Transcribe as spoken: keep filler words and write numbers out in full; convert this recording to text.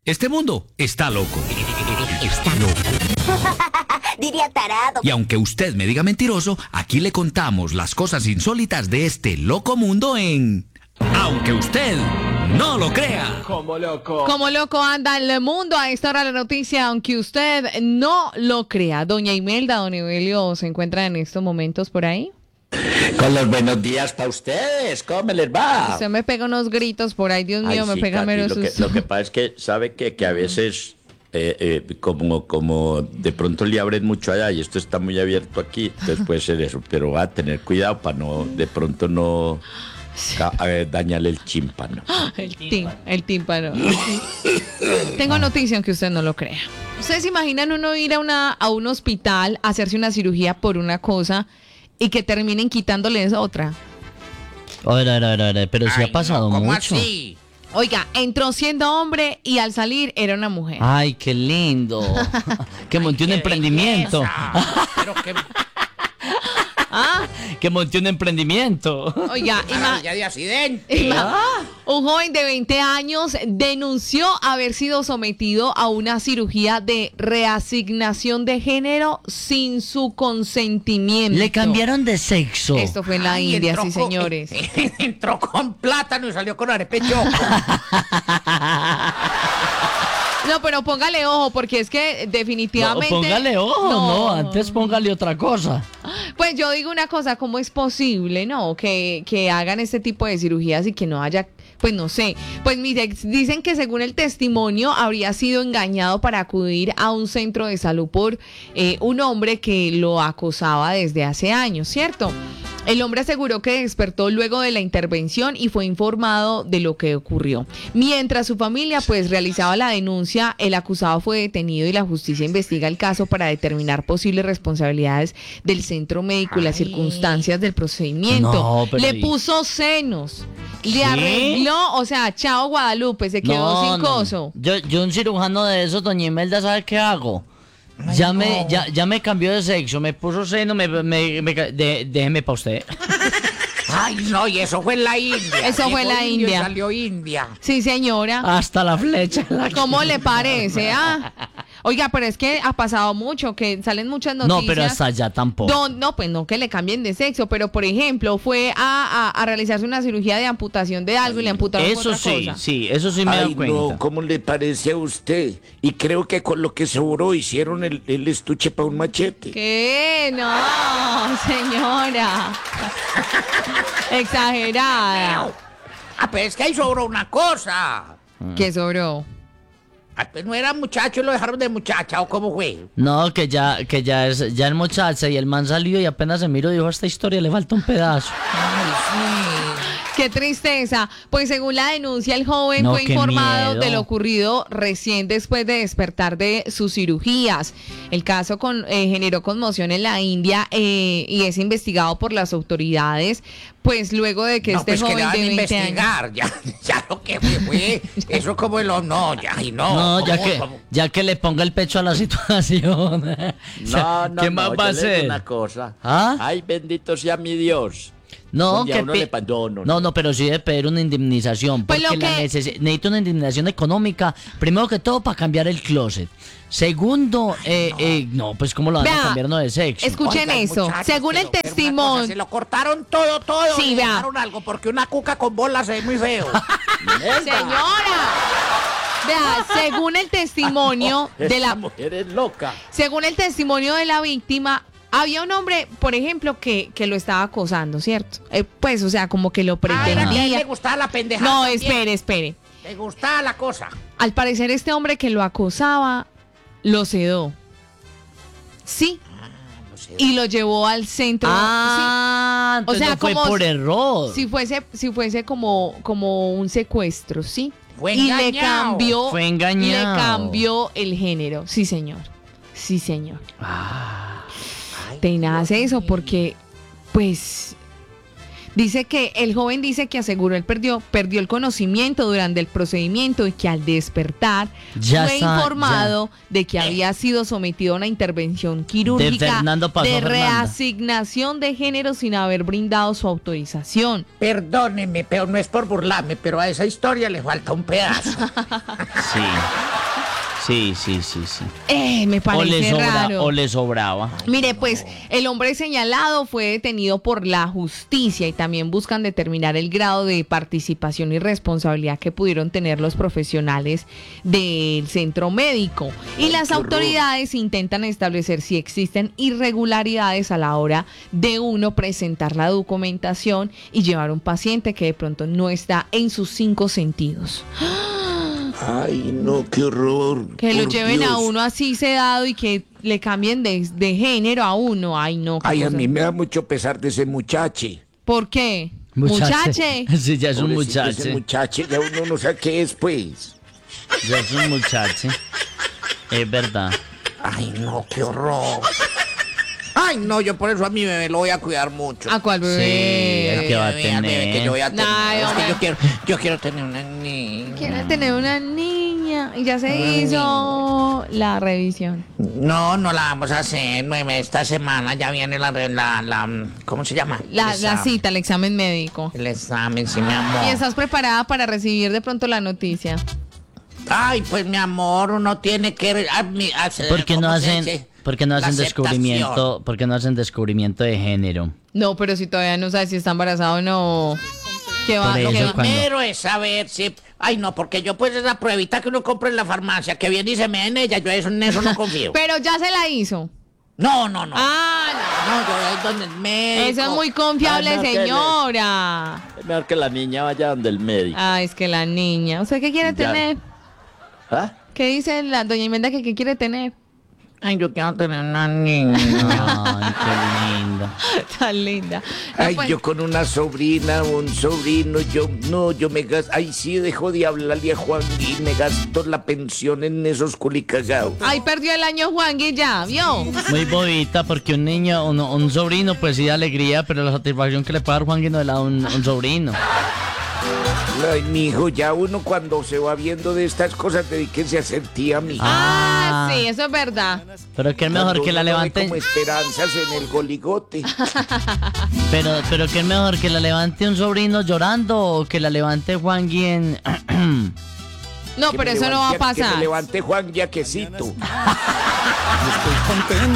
Este mundo está loco. Está loco. Diría tarado. Y aunque usted me diga mentiroso, aquí le contamos las cosas insólitas de este loco mundo en... Aunque usted no lo crea. Como loco. Como loco anda el mundo. A esta hora la noticia, aunque usted no lo crea. Doña Imelda, don Evelio, ¿se encuentra en estos momentos por ahí? Con los buenos días para ustedes, ¿cómo me les va? Usted me pega unos gritos por ahí, Dios mío, Ay, me sí, pega Katy, menos lo que, susto. lo que pasa es que, ¿sabe qué? Que a veces, eh, eh, como, como de pronto le abren mucho allá y esto está muy abierto aquí, entonces puede ser eso, pero va a tener cuidado para no, de pronto no ca- eh, dañarle el chímpano. El, tim, el tímpano. Tengo noticia, aunque usted no lo crea. ¿Ustedes se imaginan uno ir a, una, a un hospital a hacerse una cirugía por una cosa y que terminen quitándoles otra? A ver, a ver, a ver, a ver, pero sí Ay, ha pasado no, ¿cómo mucho. así? Oiga, entró siendo hombre y al salir era una mujer. Ay, qué lindo. Que monté un ¡Qué emprendimiento. belleza! Pero qué ¿Ah? Que monté un emprendimiento. Oiga, ima- maravilla de accidente. ima- un joven de veinte años denunció haber sido sometido a una cirugía de reasignación de género sin su consentimiento. Le cambiaron de sexo. Esto fue en la Ay, India, entró sí, con- señores. Entró con plátano y salió con arepe choco. No, pero póngale ojo, porque es que definitivamente... No, póngale ojo, no. antes póngale otra cosa. Pues yo digo una cosa, ¿cómo es posible, no? Que, que hagan este tipo de cirugías y que no haya, pues no sé. Pues mire, dicen que según el testimonio habría sido engañado para acudir a un centro de salud por eh, un hombre que lo acosaba desde hace años, ¿cierto? El hombre aseguró que despertó luego de la intervención y fue informado de lo que ocurrió. Mientras su familia pues realizaba la denuncia, el acusado fue detenido y la justicia investiga el caso para determinar posibles responsabilidades del centro médico y las Ay. circunstancias del procedimiento. No, pero Le y- puso senos, le ¿Qué? arregló, o sea, chao Guadalupe, se quedó sin no. coso. Yo, yo un cirujano de esos, doña Imelda, ¿sabe qué hago? Ya me, ya, ya me cambió de sexo, me puso seno, me, me, me- de- déjeme pa' usted. Ay, no, y eso fue en la India. Eso fue en Llegó la indio y India. Salió India. Sí, señora. Hasta la flecha. en la- ¿Cómo le parece? Ah? Oiga, pero es que ha pasado mucho, que salen muchas noticias. No, pero hasta allá tampoco. No, no, pues no que le cambien de sexo, pero por ejemplo, fue a, a, a realizarse una cirugía de amputación de algo y le amputaron Eso otra sí, cosa. sí, eso sí me he Ay, dado cuenta. no, ¿cómo le parece a usted? Y creo que con lo que sobró hicieron el, el estuche para un machete. ¿Qué? No, señora. Exagerada. Ah, pero es que ahí sobró una cosa. ¿Qué sobró? Ah, pues no era muchacho y lo dejaron de muchacha, ¿o cómo fue? No, que ya, que ya es, ya el muchacho y el man salió y apenas se miró y dijo, esta historia le falta un pedazo. Qué tristeza. Pues según la denuncia, el joven No, fue qué informado miedo. de lo ocurrido recién después de despertar de sus cirugías. El caso con, eh, generó conmoción en la India eh, y es investigado por las autoridades. Pues luego de que no, este pues que le joven van de a veinte años... investigar. Ya, ya lo que fue, fue eso como el... No, ya, y no. No, ya ¿cómo, que, cómo? ya que le ponga el pecho a la situación. O sea, No, no, ¿qué no, más yo va a le digo hacer? una cosa. ¿Ah? Ay, bendito sea mi Dios. No, Un día que uno pi- le pa- no, no, no, no. no, pero sí debe pedir una indemnización. Pues Porque lo la que- necesi- necesita una indemnización económica, primero que todo, para cambiar el closet. Segundo, eh, eh, no, pues cómo lo van Vea, a cambiar no de sexo. escuchen Oigan, eso. muchachos, Según pero- el pero una cosa, testimonio... se lo cortaron todo, todo. Sí, le vea. dejaron algo, porque una cuca con bolas se ve muy feo. Señora, vea, según el testimonio de Esta la, mujer es loca. según el testimonio de la víctima, había un hombre, por ejemplo, que, que lo estaba acosando, ¿cierto? Eh, pues, o sea, como que lo Ah, era que a él le pretendía. gustaba la pendejada. No, también. espere, espere. Le gustaba la cosa. Al parecer, este hombre que lo acosaba lo sedó. Sí, No sé. y lo llevó al centro. Ah, O entonces sea, no fue como por si- error. Si fuese, si fuese como, como un secuestro, ¿sí? Fue y le engañado. cambió, Fue engañado. le cambió el género. Sí, señor. Sí, señor. Ay, Tenaz Dios eso mío. porque, pues, dice que el joven dice que aseguró él perdió, perdió el conocimiento durante el procedimiento y que al despertar Ya fue está, informado de que había sido sometido a una intervención quirúrgica Fernando pasó de a Fernanda. reasignación de género sin haber brindado su autorización. Perdóneme, pero no es por burlarme, pero a esa historia le falta un pedazo. Sí. Sí, sí, sí, sí. Eh, me O parece le, sobra, raro. o le sobraba. Mire, pues el hombre señalado fue detenido por la justicia y también buscan determinar el grado de participación y responsabilidad que pudieron tener los profesionales del centro médico. Y las autoridades intentan establecer si existen irregularidades a la hora de uno presentar la documentación y llevar un paciente que de pronto no está en sus cinco sentidos. Ay, no, qué horror. Que lo por lleven a Dios. uno así sedado y que le cambien de, de género a uno. Ay, no. qué Ay, a cosa. mí me da mucho pesar de ese muchache. ¿Por qué? Muchache. Muchache. Sí, ya es un Pobrecito, muchacho. Ese muchache, ya uno no sabe qué es, pues. Ya es un muchacho. Es verdad. Ay, no, qué horror. Ay, no, yo por eso a mi bebé lo voy a cuidar mucho. ¿A cuál bebé? Sí, es que va a Bebé, al bebé que yo voy a tener. Ay, es que hombre. yo quiero, yo quiero tener una niña. Quiere tener una niña y ya se Ay. hizo la revisión. No, no la vamos a hacer. no, Esta semana ya viene la, re- la, la ¿cómo se llama? La, El la examen. cita, el examen médico. El examen, sí, mi amor. ¿Y estás preparada para recibir de pronto la noticia? Ay, pues mi amor, uno tiene que ah, mi- hacer. ¿Por qué no ¿cómo se hacen, dice? por qué no La hacen aceptación. descubrimiento, por qué no hacen descubrimiento de género? No, pero si todavía no sabes si está embarazada o no. ¿Qué va? Por lo eso que va- cuando- Primero es saber si. Ay, no, porque yo pues esa pruebita que uno compra en la farmacia, que viene y se me en ella, yo eso, en eso no confío. Pero ya se la hizo. No, no, no. Ah, No, yo voy donde el no. médico. Eso es muy confiable, Ah, no, que le- señora. Es mejor que la niña vaya donde el médico. Ah, es que la niña. ¿Usted qué quiere Ya. tener? ¿Ah? ¿Qué dice la doña Imelda que qué quiere tener? Ay, yo quiero tener una niña. Ay, qué lindo. Tan linda. No, Ay, pues, yo con una sobrina, un sobrino, yo, no, yo me gasto, ay, sí, dejo de hablarle a Juan y me gasto la pensión en esos culicagados. Ay, perdió el año Juangui ya, ¿vio? Muy bobita, porque un niño, un, un sobrino, pues sí da alegría, pero la satisfacción que le puede dar Juan no le da un, un sobrino. Ay, mijo, ya uno cuando se va viendo de estas cosas, dedíquense a ser tía, mijo. Ah, sí, eso es verdad. Pero que es mejor Cuando que la uno ve levanten, como esperanzas en el goligote. pero, pero que es mejor que la levante un sobrino llorando o que la levante Juan en... No, Que pero me eso no va a levante- Que pasar. me levante Juan Yaquecito.